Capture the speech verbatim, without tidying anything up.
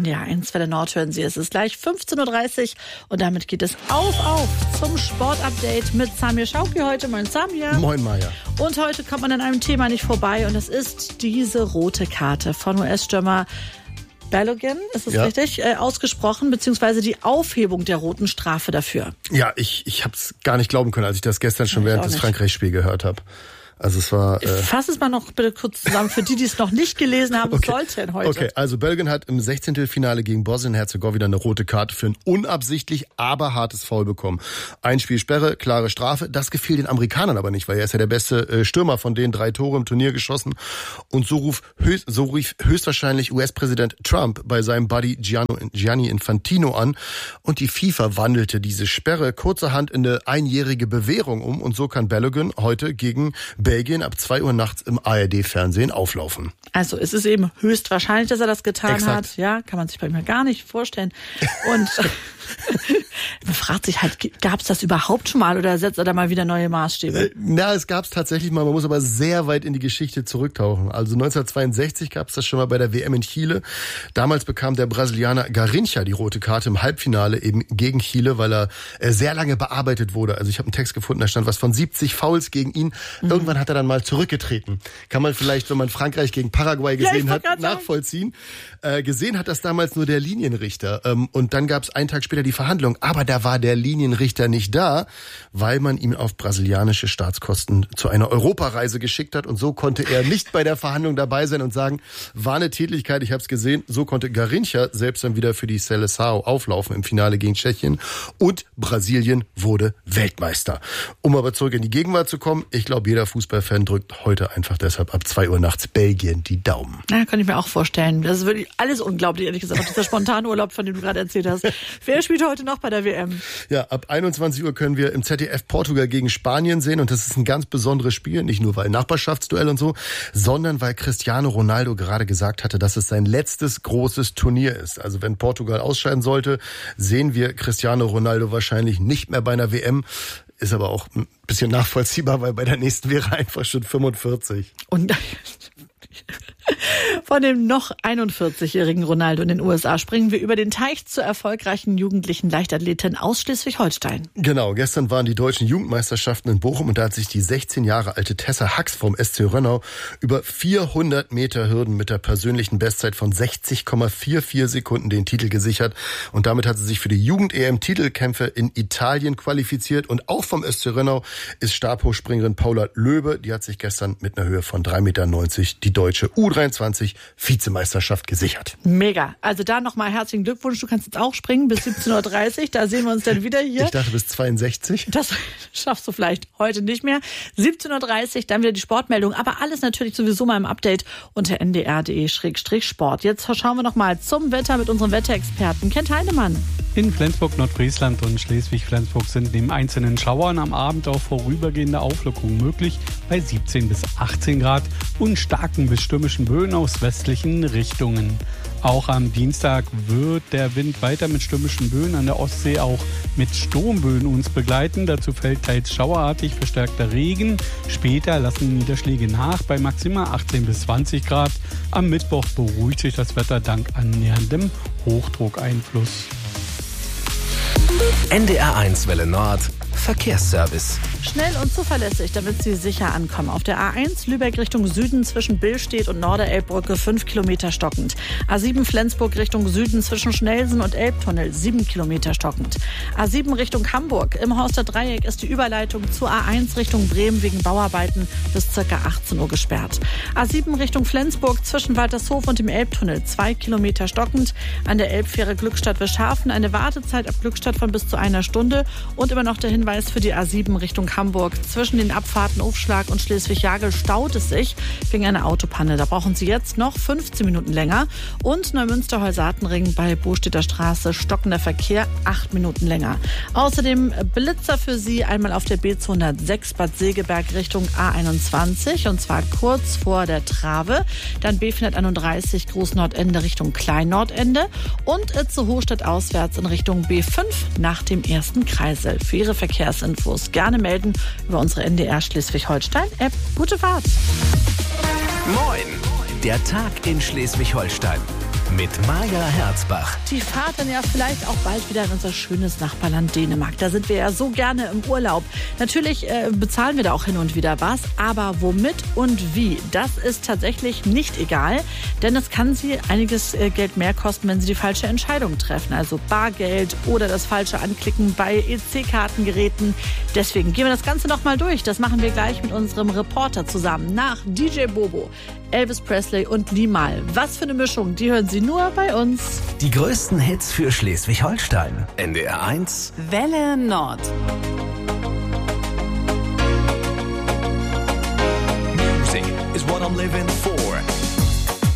D R eins Welle Nord hören Sie. Es ist gleich fünfzehn Uhr dreißig und damit geht es auf, auf zum Sportupdate mit Samir Schauki heute. Moin Samir. Moin Maja. Und heute kommt man an einem Thema nicht vorbei und das ist diese rote Karte von U S-Stürmer Balogun, ist das ja richtig, äh, ausgesprochen, beziehungsweise die Aufhebung der roten Strafe dafür. Ja, ich, ich habe es gar nicht glauben können, als ich das gestern schon ich während des Frankreich-Spiels gehört habe. Also es war... Äh Fass es mal noch bitte kurz zusammen, für die, die es noch nicht gelesen haben, okay. was soll's denn heute? Okay, also Balogun hat im Sechzehntelfinale gegen Bosnien-Herzegowina eine rote Karte für ein unabsichtlich, aber hartes Foul bekommen. Ein Spiel Sperre, klare Strafe. Das gefiel den Amerikanern aber nicht, weil er ist ja der beste Stürmer von denen, drei Tore im Turnier geschossen. Und so rief, höchst, so rief höchstwahrscheinlich U S-Präsident Trump bei seinem Buddy Gianni Infantino an. Und die FIFA wandelte diese Sperre kurzerhand in eine einjährige Bewährung um. Und so kann Balogun heute gegen Belgien ab zwei Uhr nachts im A R D-Fernsehen auflaufen. Also es ist eben höchstwahrscheinlich, dass er das getan Exakt. hat. Ja, kann man sich bei mir gar nicht vorstellen. Und man fragt sich halt, gab es das überhaupt schon mal oder setzt er da mal wieder neue Maßstäbe? Na, es gab es tatsächlich mal. Man muss aber sehr weit in die Geschichte zurücktauchen. Also neunzehnhundertzweiundsechzig gab es das schon mal bei der W M in Chile. Damals bekam der Brasilianer Garrincha die rote Karte im Halbfinale eben gegen Chile, weil er sehr lange bearbeitet wurde. Also ich habe einen Text gefunden, da stand was von siebzig Fouls gegen ihn. Mhm. Irgendwann hat er dann mal zurückgetreten. Kann man vielleicht, wenn man Frankreich gegen Paraguay gesehen ja, hat, nachvollziehen. Äh, gesehen hat das damals nur der Linienrichter. Ähm, und dann gab es einen Tag später die Verhandlung. Aber da war der Linienrichter nicht da, weil man ihn auf brasilianische Staatskosten zu einer Europareise geschickt hat. Und so konnte er nicht bei der Verhandlung dabei sein und sagen, war eine Tätlichkeit, ich habe es gesehen. So konnte Garrincha selbst dann wieder für die Seleção auflaufen im Finale gegen Tschechien. Und Brasilien wurde Weltmeister. Um aber zurück in die Gegenwart zu kommen, ich glaube, jeder Fußballfan drückt heute einfach deshalb ab zwei Uhr nachts Belgien die Daumen. Ja, kann ich mir auch vorstellen. Das ist wirklich alles unglaublich, ehrlich gesagt. Auch dieser Spontanurlaub, von dem du gerade erzählt hast. Wer spielt heute noch bei der W M? Ja, ab einundzwanzig Uhr können wir im Z D F Portugal gegen Spanien sehen. Und das ist ein ganz besonderes Spiel. Nicht nur, weil Nachbarschaftsduell und so, sondern weil Cristiano Ronaldo gerade gesagt hatte, dass es sein letztes großes Turnier ist. Also wenn Portugal ausscheiden sollte, sehen wir Cristiano Ronaldo wahrscheinlich nicht mehr bei einer W M. Ist aber auch ein bisschen nachvollziehbar, weil bei der nächsten wäre er einfach schon fünfundvierzig. Und von dem noch einundvierzigjährigen Ronaldo in den U S A springen wir über den Teich zur erfolgreichen jugendlichen Leichtathletin aus Schleswig-Holstein. Genau, gestern waren die deutschen Jugendmeisterschaften in Bochum und da hat sich die sechzehn Jahre alte Tessa Hax vom S C Rönnau über vierhundert Meter Hürden mit der persönlichen Bestzeit von sechzig Komma vierundvierzig Sekunden den Titel gesichert. Und damit hat sie sich für die Jugend-E M-Titelkämpfe in Italien qualifiziert. Und auch vom S C Rönnau ist Stabhochspringerin Paula Löbe, die hat sich gestern mit einer Höhe von drei Komma neunzig Meter die deutsche U dreiundzwanzig Vizemeisterschaft gesichert. Mega. Also da nochmal herzlichen Glückwunsch. Du kannst jetzt auch springen bis siebzehn Uhr dreißig. Da sehen wir uns dann wieder hier. Ich dachte bis zweiundsechzig. Das schaffst du vielleicht heute nicht mehr. siebzehn Uhr dreißig, dann wieder die Sportmeldung. Aber alles natürlich sowieso mal im Update unter n d r punkt d e Schrägstrich sport. Jetzt schauen wir nochmal zum Wetter mit unserem Wetterexperten Kent Heinemann. In Flensburg, Nordfriesland und Schleswig-Flensburg sind neben einzelnen Schauern am Abend auch vorübergehende Auflockerungen möglich bei siebzehn bis achtzehn Grad und starken bis stürmischen Böen aus westlichen Richtungen. Auch am Dienstag wird der Wind weiter mit stürmischen Böen an der Ostsee auch mit Sturmböen uns begleiten. Dazu fällt teils schauerartig verstärkter Regen. Später lassen Niederschläge nach bei maximal achtzehn bis zwanzig Grad. Am Mittwoch beruhigt sich das Wetter dank annäherndem Hochdruckeinfluss. N D R eins Welle Nord Verkehrsservice. Schnell und zuverlässig, damit Sie sicher ankommen. Auf der A eins Lübeck Richtung Süden zwischen Billstedt und Norderelbbrücke fünf Kilometer stockend. A sieben Flensburg Richtung Süden zwischen Schnellsen und Elbtunnel sieben Kilometer stockend. A sieben Richtung Hamburg. Im Horster Dreieck ist die Überleitung zur A eins Richtung Bremen wegen Bauarbeiten bis ca. achtzehn Uhr gesperrt. A sieben Richtung Flensburg zwischen Waltershof und dem Elbtunnel zwei Kilometer stockend. An der Elbfähre Glückstadt-Wischhafen eine Wartezeit ab Glückstadt von bis zu einer Stunde. Und immer noch der Hinweis für die A sieben Richtung Hamburg. Zwischen den Abfahrten Aufschlag und Schleswig-Jagel staut es sich wegen einer Autopanne. Da brauchen Sie jetzt noch fünfzehn Minuten länger. Und Neumünster-Holsatenring bei Bostädter Straße stockender Verkehr acht Minuten länger. Außerdem Blitzer für Sie einmal auf der B zweihundertsechs Bad Segeberg Richtung A einundzwanzig und zwar kurz vor der Trave. Dann B vierhunderteinunddreißig Großnordende Richtung Kleinnordende und zu Hochstadt auswärts in Richtung B fünf nach dem ersten Kreisel. Für Ihre Verkehrsinfos gerne melden über unsere N D R Schleswig-Holstein-App. Gute Fahrt! Moin! Der Tag in Schleswig-Holstein. mit Maja Herzbach. Die Fahrt dann ja vielleicht auch bald wieder in unser schönes Nachbarland Dänemark. Da sind wir ja so gerne im Urlaub. Natürlich äh, bezahlen wir da auch hin und wieder was, aber womit und wie, das ist tatsächlich nicht egal, denn es kann Sie einiges äh, Geld mehr kosten, wenn Sie die falsche Entscheidung treffen. Also Bargeld oder das falsche Anklicken bei E C-Kartengeräten. Deswegen gehen wir das Ganze noch mal durch. Das machen wir gleich mit unserem Reporter zusammen nach D J Bobo, Elvis Presley und Limahl. Was für eine Mischung, die hören Sie nur bei uns. Die größten Hits für Schleswig-Holstein. N D R eins. Welle Nord. Music is what I'm living for.